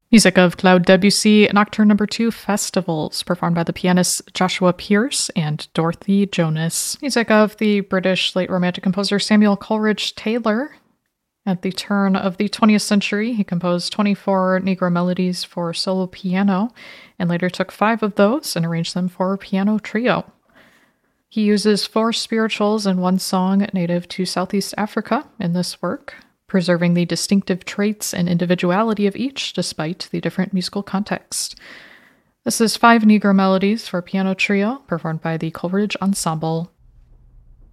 Music of Claude Debussy, Nocturne No. 2, Festivals, performed by the pianists Joshua Pierce and Dorothy Jonas. Music of the British late Romantic composer Samuel Coleridge Taylor. At the turn of the 20th century, he composed 24 Negro melodies for solo piano, and later took 5 of those and arranged them for a piano trio. He uses 4 spirituals and 1 song native to Southeast Africa in this work, preserving the distinctive traits and individuality of each despite the different musical context. This is 5 Negro melodies for piano trio, performed by the Coleridge Ensemble.